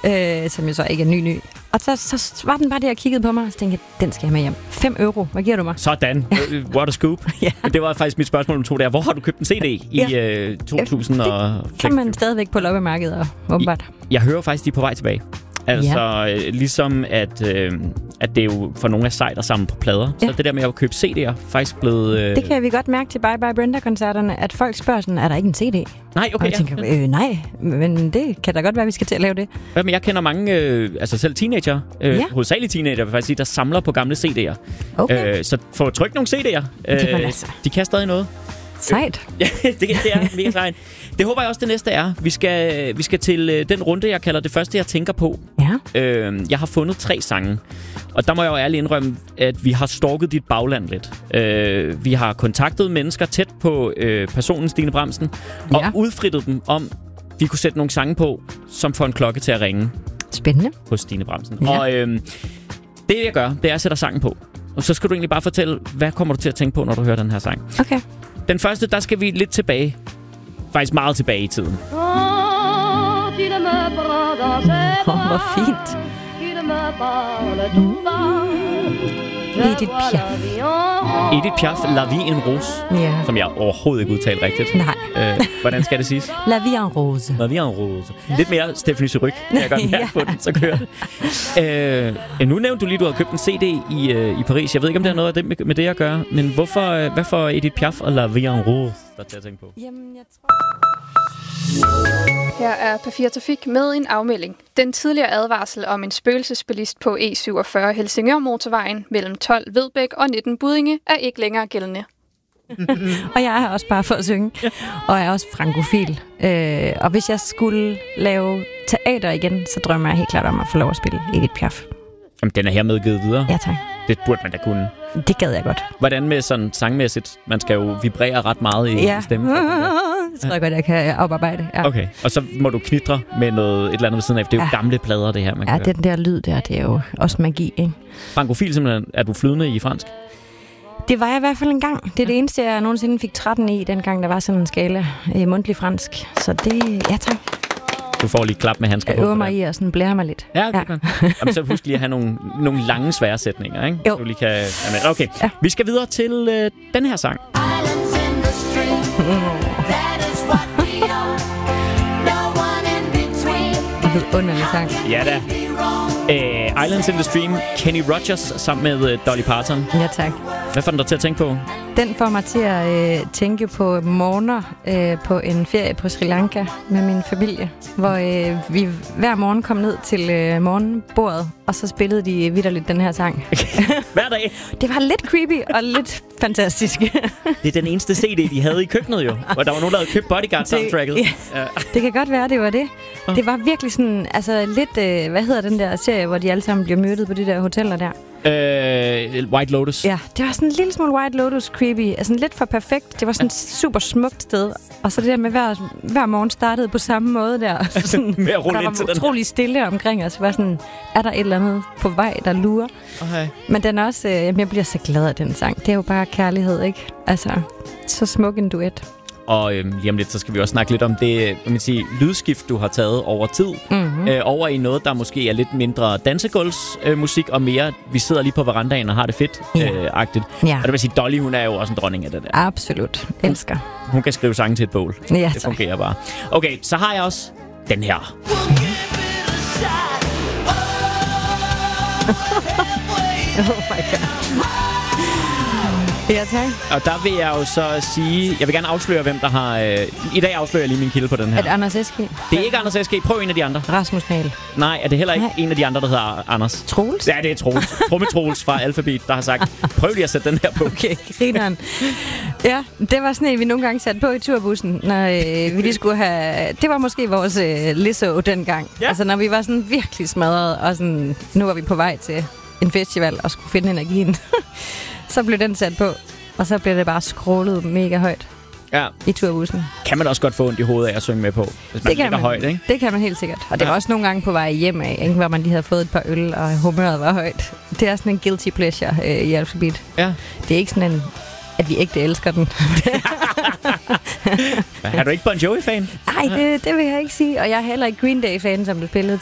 som jo så ikke er ny. Og så var den bare der og kiggede på mig, og så tænkte jeg, den skal jeg med hjem. 5 euro, hvad giver du mig? Sådan, what a scoop. Ja. Det var faktisk mit spørgsmål om 2 dage. Hvor har du købt en CD i 2006? Det kan man stadigvæk på loppemarkedet, åbenbart. Jeg hører faktisk, de er på vej tilbage. Altså, ligesom at det er jo for nogle af sejt at samle på plader. Ja. Så det der med at købe CD'er faktisk blevet... Det kan vi godt mærke til Bye Bye Brenda-koncerterne, at folk spørger sådan, er der ikke en CD? Nej, okay. Og jeg tænker, nej, men det kan da godt være, vi skal til at lave det. Ja, men jeg kender mange, altså selv teenager, hovedsageligt teenager, vil faktisk sige, der samler på gamle CD'er. Okay. Så få trykt nogle CD'er. De kan stadig noget. Sejt. Ja, det er mega sejt. Det håber jeg også, det næste er. Vi skal til den runde, jeg kalder det første, jeg tænker på. Ja. Jeg har fundet 3 sange. Og der må jeg jo ærligt indrømme, at vi har stalket dit bagland lidt. Vi har kontaktet mennesker tæt på personen Stine Bramsen, og udfrittet dem om, vi kunne sætte nogle sange på, som får en klokke til at ringe. Spændende. Hos Stine Bramsen. Ja. Og det jeg gør, det er, at jeg sætter sangen på. Og så skal du egentlig bare fortælle, hvad kommer du til at tænke på, når du hører den her sang? Okay. Den første, der skal vi lidt tilbage. Faktisk meget tilbage i tiden. Hvor fint. Edith Piaf. Edith Piaf, La Vie en Rose. Ja. Som jeg overhovedet ikke udtalte rigtigt. Nej. Hvordan skal det siges? La Vie en Rose. La Vie en Rose. Lidt mere Stephanie Suryk. Jeg gør den her på den, så kører det. Nu nævnte du lige, du havde købt en CD i Paris. Jeg ved ikke, om det har noget af det med det at gøre. Men hvad får Edith Piaf og La Vie en Rose, der til at tænke på? Jamen, jeg tror... Her er P4 Trafik med en afmelding. Den tidligere advarsel om en spøgelsesbilist på E47 Helsingør-motorvejen mellem 12 Vedbæk og 19 Buddinge er ikke længere gældende. Og jeg er her også bare for at synge, og jeg er også frankofil. Og hvis jeg skulle lave teater igen, så drømmer jeg helt klart om at få lov at spille Edith Piaf. Jamen, den er hermed givet videre. Ja, tak. Det burde man da kunne. Det gad jeg godt. Hvordan med sådan sangmæssigt? Man skal jo vibrere ret meget i stemmen. Det tror jeg godt, jeg kan oparbejde. Ja. Okay, og så må du knitre med et eller andet ved siden af. Det er jo gamle plader, det her, man kan høre. Den der lyd der, det er jo også magi, ikke? Frankofil simpelthen. Er du flydende i fransk? Det var jeg i hvert fald en gang. Det er det eneste, jeg nogensinde fik 13 i, dengang der var sådan en skala mundtlig fransk. Så det, ja tak. Du får lige klap med handsker på. Jeg øver mig i og sådan blære mig lidt. Ja, okay. Jamen, så husk lige at have nogle lange svære sætninger, ikke? Jo. Du lige kan... Okay, vi skal videre til den her sang. Underlig sang. Ja da. Islands in the Stream, Kenny Rogers sammen med Dolly Parton. Ja, tak. Hvad får den dig til at tænke på? Den får mig til at tænke på morgener på en ferie på Sri Lanka med min familie, hvor vi hver morgen kom ned til morgenbordet, og så spillede de vitterligt den her sang. Hver dag? Det var lidt creepy og lidt fantastisk. Det er den eneste CD, de havde i køkkenet jo, hvor der var nogen, der havde købt Bodyguard-soundtracket. Ja. Det kan godt være, det var det. Det var virkelig sådan, altså lidt, hvad hedder den der serie, hvor de alle sammen bliver myrdet på de der hoteller der? White Lotus. Ja, det var sådan en lille smule White Lotus creepy. Altså lidt for perfekt. Det var sådan et super smukt sted. Og så det der med hver morgen startede på samme måde der. Sådan, med at rulle der ind til var utrolig stille omkring os. Var sådan, er der et eller andet på vej, der lurer? Okay. Men den er også, jeg bliver så glad af den sang. Det er jo bare kærlighed, ikke? Altså, så smuk en duet. Og lige om lidt, så skal vi også snakke lidt om det lydskift, du har taget over tid. Over i noget, der måske er lidt mindre dansegulvsmusik, og mere, vi sidder lige på verandaen og har det fedt-agtigt. Ja. Og det vil sige, Dolly, hun er jo også en dronning af det der. Absolut. Elsker. Hun kan skrive sange til et bål. Ja, det fungerer bare. Okay, så har jeg også den her. Oh my god. Ja, tak. Og der vil jeg jo så sige... Jeg vil gerne afsløre, hvem der har... I dag afslører jeg lige min kilde på den her. Er det Anders S.G.? Det er ikke Anders S.G. Prøv en af de andre. Rasmus Nahl. Nej, er det heller ikke en af de andre, der hedder Anders? Troels? Ja, det er Troels. Troels fra Alphabet, der har sagt, prøv lige at sætte den her på. Okay, grineren. Ja, det var sådan en, vi nogle gange satte på i turbussen, når vi lige skulle have... Det var måske vores Lizzo dengang. Ja. Altså, når vi var sådan virkelig smadret, og sådan, nu var vi på vej til en festival og skulle finde energien. Så blev den sat på, og så blev det bare scrollet mega højt i turbussen. Kan man også godt få ondt i hovedet af at synge med på, hvis man ligger højt, ikke? Det kan man helt sikkert. Og det var også nogle gange på vej hjem af, ikke? Hvor man lige havde fået et par øl, og humøret var højt. Det er sådan en guilty pleasure i Alphabet. Ja. Det er ikke sådan en, at vi ægte elsker den. Er du ikke Bon Jovi-fan? Nej, det vil jeg ikke sige. Og jeg er heller ikke Green Day-fan, som du spillede